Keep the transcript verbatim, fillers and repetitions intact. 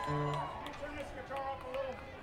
Can you turn this guitar up a little?